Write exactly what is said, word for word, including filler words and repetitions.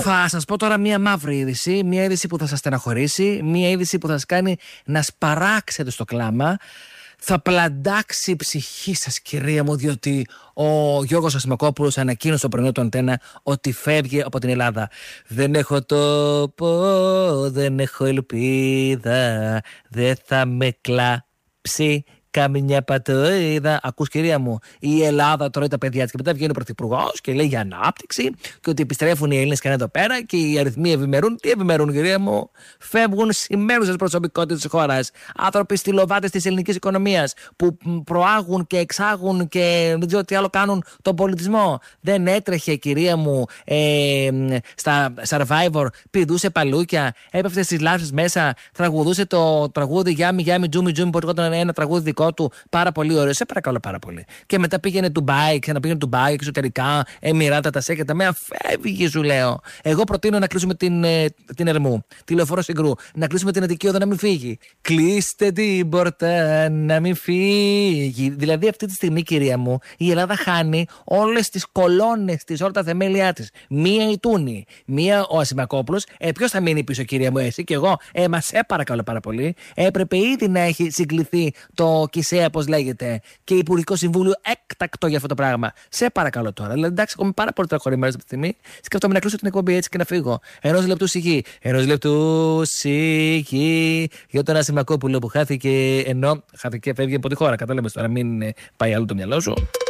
Θα σας πω τώρα μία μαύρη είδηση, μία είδηση που θα σας στεναχωρήσει, μία είδηση που θα σας κάνει να σπαράξετε στο κλάμα. Θα πλαντάξει η ψυχή σας, κυρία μου, διότι ο Γιώργος Ασημακόπουλος ανακοίνωσε στο πρωινό του Αντένα ότι φεύγει από την Ελλάδα. Δεν έχω τόπο, δεν έχω ελπίδα, δεν θα με κλάψει καμιά πατρίδα. Ακούς, κυρία μου, η Ελλάδα τρώει τα παιδιά της και μετά βγαίνει ο πρωθυπουργός και λέει για ανάπτυξη και ότι επιστρέφουν οι Έλληνες και είναι εδώ πέρα και οι αριθμοί ευημερούν. Τι ευημερούν, κυρία μου? Φεύγουν σημαίνουσες προσωπικότητες της χώρας. Άνθρωποι στυλοβάτες της ελληνικής οικονομίας που προάγουν και εξάγουν και δεν ξέρω τι άλλο κάνουν τον πολιτισμό. Δεν έτρεχε, κυρία μου, ε, στα Survivor, πηδούσε παλούκια, έπεφτε στις λάψεις μέσα, τραγουδούσε το τραγούδι Γιάμι Γιάμι Τζούμι Τζούμι που ήταν ένα τραγούδι δικό του, πάρα πολύ ωραίο. Σε παρακαλώ πάρα πολύ. Και μετά πήγαινε Ντουμπάι, ξαναπήγαινε Ντουμπάι εξωτερικά, Εμιράτα, τα Σέκετα. Με αφεύγει, σου λέω. Εγώ προτείνω να κλείσουμε την, την Ερμού, τη Λεωφόρο Συγκρού, να κλείσουμε την Αττική Οδό να μην φύγει. Κλείστε την πόρτα να μην φύγει. Δηλαδή, αυτή τη στιγμή, κυρία μου, η Ελλάδα χάνει όλες τις κολόνες της, όλα τα θεμέλια της. Μία η Τούνη, μία ο Ασημακόπουλος. Ε, ποιος θα μείνει πίσω, κυρία μου, εσύ και εγώ? Ε, μα σε παρακαλώ πάρα πολύ. Έπρεπε ήδη να έχει συγκληθεί το ΚΙΣΕΑ, πώς λέγεται, και Υπουργικό Συμβούλιο έκτακτο για αυτό το πράγμα. Σε παρακαλώ τώρα. Δηλαδή, εντάξει, έχω πάρα πολύ τραχωρημένος αυτή τη στιγμή. Σκέφτομαι να κλείσω την εκπομπή έτσι και να φύγω. Ενός λεπτού σιγή. Ενός λεπτού σιγή για τον Ασημακόπουλο που χάθηκε, ενώ χάθηκε, φεύγει από τη χώρα. Κατάλαβες τώρα, μην πάει αλλού το μυαλό σου.